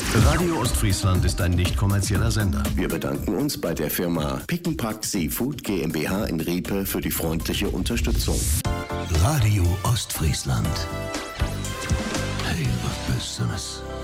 Radio Ostfriesland ist ein nicht kommerzieller Sender. Wir bedanken uns bei der Firma Pick n Pack Seafood GmbH in Riepe für die freundliche Unterstützung. Radio Ostfriesland. Hey, was Besseres.